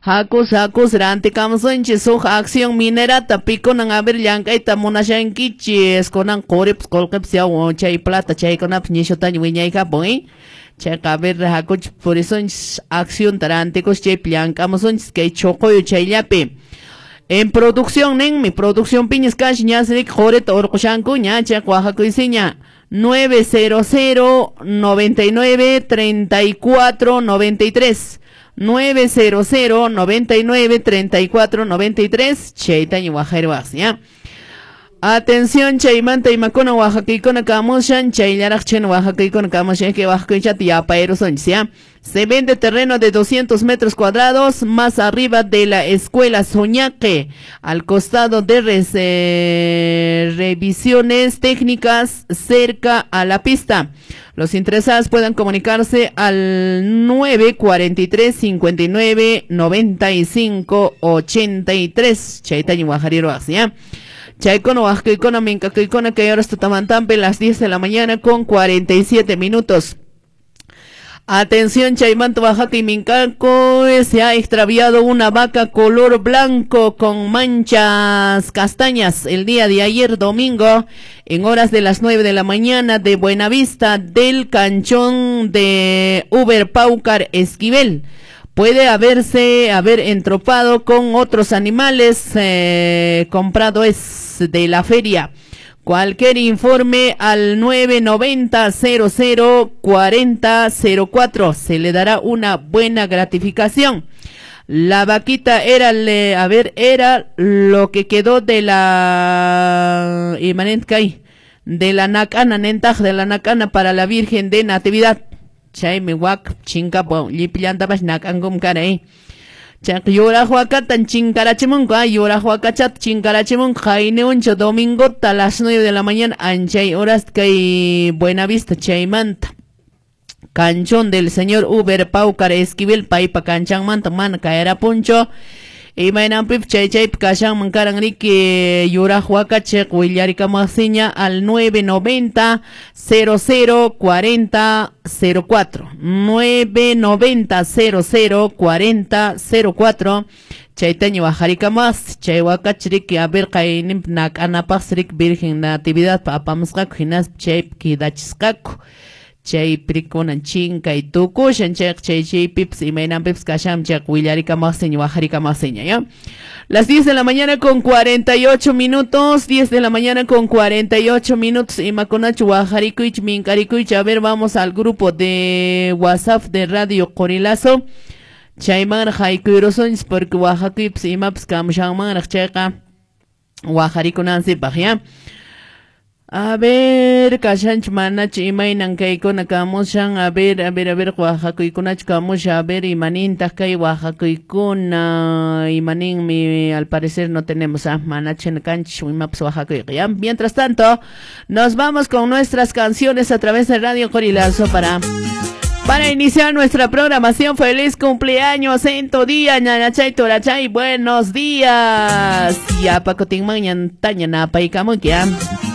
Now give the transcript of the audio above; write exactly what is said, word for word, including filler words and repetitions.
Hakus hakus rante kamsunchi suh acción minerata pico nang haber llankayta munashankichis konan qorips qolqips yaw chay plata chaykunapas nishuta wiñaykapuy chayqa haber hakuch por eso acción taranticos chay llankamusunchis kay choqoyo chayllapi. En producción nen mi producción piñas cash ñasrik joreta orqushanku ña chay Oaxaca nueve cero cero noventa y nueve treinta y cuatro noventa y tres nueve cero cero noventa y nueve treinta y cuatro noventa y tres chaytaña Oaxaca ya. Atención chaymanta imakuna Oaxacaykuna kamushan chayllaraq chen Oaxacaykuna kamushan que Oaxacaychat yapaeros ya. Se vende terreno de doscientos metros cuadrados más arriba de la escuela Soñaque, al costado de res, eh, revisiones técnicas cerca a la pista. Los interesados pueden comunicarse al nueve cuarenta y tres cincuenta y nueve noventa y cinco ochenta y tres. Chaitañi Guajariro Asia. Chaycono Oaxacaykona Mincacaykona que ahora está tamantampe las diez de la mañana con cuarenta y siete minutos. Atención Chaymanto Oaxaca y Mincalco, se ha extraviado una vaca color blanco con manchas castañas el día de ayer domingo en horas de las nueve de la mañana de Buenavista del canchón de Uber Paucar Esquivel. Puede haberse haber entropado con otros animales eh, comprado es de la feria. Cualquier informe al nueve noventa cero cero cuarenta cero cuatro se le dará una buena gratificación. La vaquita era, le, a ver, era lo que quedó de la imanentkai, de la nakana nentaj de la nakana para la Virgen de Natividad. Chay mi wak chinka po lipillanta pas nakangum karay. Chak yora huacatan chinkarachimunka, yora huacachat chinkarachimunka, y neuncho domingo a las nueve de la mañana, anchay horas que Buenavista chaymanta. Canchón del señor Uber Paucar Esquivel, paipa canchang manta man caera puncho. Y mainan pip chay chay kashang mankarang riki yura huacachek willarika masiña al nueve noventa cero cero cuarenta cero cuatro nueve noventa cero cero cuarenta cero cuatro chaytaño bajarika mas chay huacachrik a ver kainim nak anapasrik Virgen Natividad papamuskak hinas chay kidachiscaco chay prikonan chinka y tukushan chay chay chay pips y mainan pips kasham chay willarika masiña bajarika masiña ya. Las diez de la mañana con cuarenta y ocho minutos, diez de la mañana con cuarenta y ocho minutos, y Maconacho, Guajarikuich, Mincarikuich. A ver, vamos al grupo de WhatsApp de Radio Corilazo. Chayman, Jaikuirosons, porque Oaxaquips y Maps Kamshamman, Checa, Guajarikunazi, Pajia. A ver, Kashanch Manach y Mainan Kaikona Kamushan, a ver, a ver, a ver, Oaxacuikunach Kamusha, a ver, y Manin Takai, Oaxacuicuna, y Manin, mi, al parecer no tenemos a Manach en Canch, Maps Oaxacuica. Mientras tanto, nos vamos con nuestras canciones a través de Radio Corilazo para. Para iniciar nuestra programación. Feliz cumpleaños en tu día, ñanachay, torachay, buenos días. Ya pacoting mañan, tañana, paikamukia.